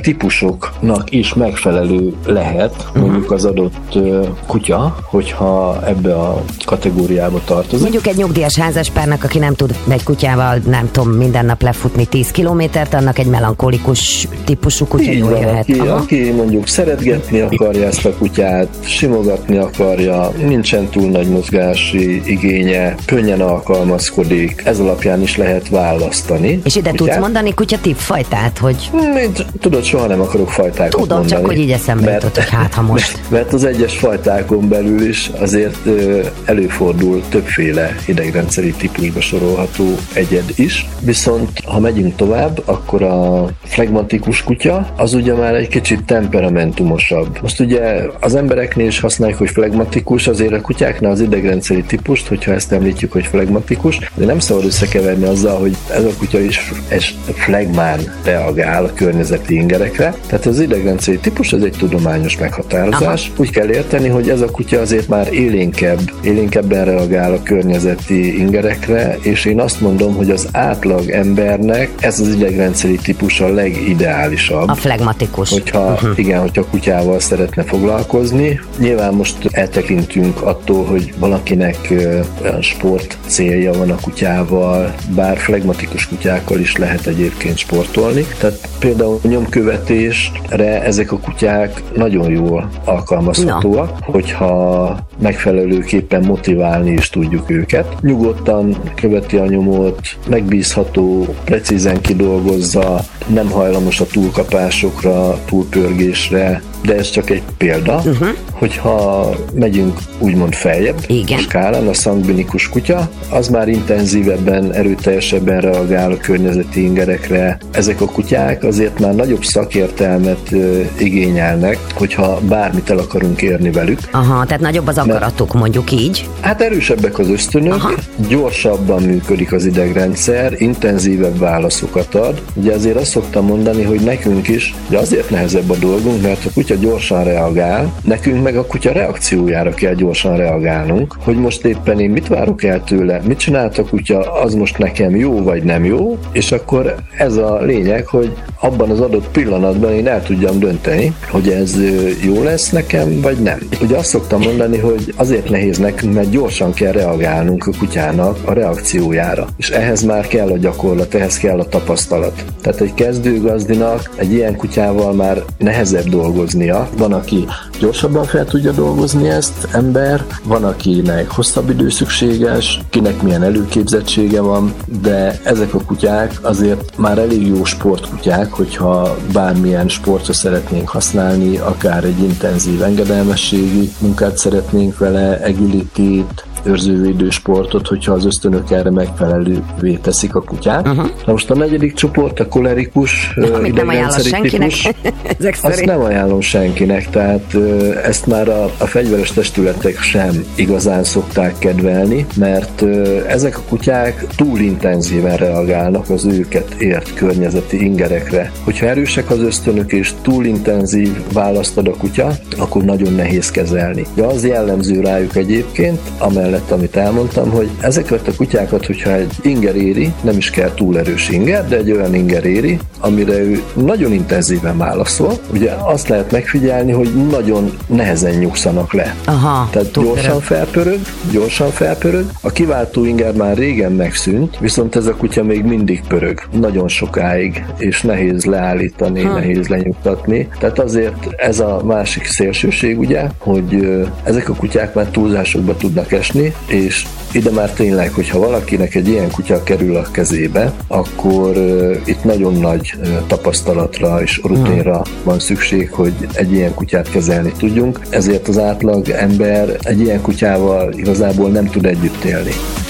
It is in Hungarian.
típusoknak is megfelelő lehet mondjuk az adott kutya, hogyha ebbe a kategóriába tartozik. Mondjuk egy nyugdíjas házaspárnak, aki nem tud egy kutyával, nem tudom, minden nap lefutni 10 kilométert, annak egy melankolikus típusú kutya jól jöhet. Aki mondjuk szeretgetni akarja ezt a kutyát, simogatni akarja, nincsen túl nagy mozgási igénye, könnyen alkalmazkodik, ez alapján is lehet választani. És ide tudsz mondani kutya tippfajtát, hogy... Tudod, soha nem akarok fajtákat mondani. Tudom, csak hogy így eszembe jutott, hogy hát ha most. Mert az egyes fajtákon belül is azért előfordul többféle idegrendszeri típusba sorolható egyed is. Viszont ha megyünk tovább, akkor a flegmatikus kutya az ugye már egy kicsit temperamentumosabb. Most ugye az embereknél is használjuk, hogy flegmatikus, azért a kutyáknál az idegrendszeri típust, hogyha ezt említjük, hogy flegmatikus, de nem szabad összekeverni azzal, hogy ez a kutya is flegmán reagál a környezeti ingerekre. Tehát az idegrendszeri típus, ez egy tudományos meghatározás. Aha. Úgy kell érteni, hogy ez a kutya azért már élénkebben reagál a környezeti ingerekre, és én azt mondom, hogy az átlag embernek ez az idegrendszeri típus a legideálisabb. A flegmatikus. Hogyha kutyával szeretne foglalkozni. Nyilván most eltekintünk attól, hogy valakinek olyan sport célja van a kutyával, bár flegmatikus kutyákkal is lehet egyébként sportolni. Tehát például nyomkövetésre ezek a kutyák nagyon jól alkalmazhatóak, hogyha megfelelőképpen motiválni is tudjuk őket. Nyugodtan követi a nyomot, megbízható, precízen kidolgozza, nem hajlamos a túlkapásokra, túlpörgésre, de ez csak egy példa, hogyha megyünk úgymond feljebb a skálán, a szangvinikus kutya, az már intenzívebben, erőteljesebben reagál a környezeti ingerekre. Ezek a kutyák azért már nagyobb szakértelmet igényelnek, hogyha bármit el akarunk érni velük. Aha, tehát nagyobb az akaratuk, mondjuk így. Hát erősebbek az ösztönök, gyorsabban működik az idegrendszer, intenzívebb válaszokat ad. Ugye azért azt szoktam mondani, hogy nekünk is, ugye azért nehezebb a dolgunk, mert a kutya gyorsan reagál, nekünk meg a kutya reakciójára kell gyorsan reagálnunk, hogy most éppen én mit várok el tőle, mit csinált a kutya, az most nekem jó vagy nem jó, és akkor ez a lényeg, hogy abban az adott pillanatban én el tudjam dönteni, hogy ez jó lesz nekem, vagy nem. Ugye azt szoktam mondani, hogy azért nehéz nekünk, mert gyorsan kell reagálnunk a kutyának a reakciójára, és ehhez már kell a gyakorlat, ehhez kell a tapasztalat. Tehát egy kezdőgazdinak egy ilyen kutyával már nehezebb dolgoznia. Van, aki gyorsabban fel tudja dolgozni ezt, ember, van, akinek hosszabb idő szükséges, kinek milyen előképzettsége van, de ezek a kutyák azért már elég jó sportkutyák, hogyha bármilyen sportra szeretnénk használni, akár egy intenzív engedelmességi munkát szeretnénk vele, agility-t, őrzővédő sportot, hogyha az ösztönök erre megfelelővé teszik a kutyát. Na most a negyedik csoport, a kolerikus idegrendszeri típus, azt nem ajánlom senkinek, tehát ezt már a fegyveres testületek sem igazán szokták kedvelni, mert ezek a kutyák túl intenzíven reagálnak az őket ért környezeti ingerekre. Hogyha erősek az ösztönök és túl intenzív választ ad a kutya, akkor nagyon nehéz kezelni. De az jellemző rájuk egyébként, amellett, amit elmondtam, hogy ezeket a kutyákat, hogyha egy inger éri, nem is kell túl erős inger, de egy olyan inger éri, amire ő nagyon intenzíven válaszol, ugye azt lehet megfigyelni, hogy nagyon nehezen nyugszanak le. Aha, tehát gyorsan felpörög, a kiváltó inger már régen megszűnt, viszont ez a kutya még mindig pörög, nagyon sokáig, és nehéz leállítani, nehéz lenyugtatni. Tehát azért ez a másik szélsőség, ugye, hogy ezek a kutyák már túlzásokba tudnak esni, és ide már tényleg, hogyha valakinek egy ilyen kutya kerül a kezébe, akkor itt nagyon nagy tapasztalatra és rutinra van szükség, hogy egy ilyen kutyát kezelni tudjunk, ezért az átlag ember egy ilyen kutyával igazából nem tud együtt élni.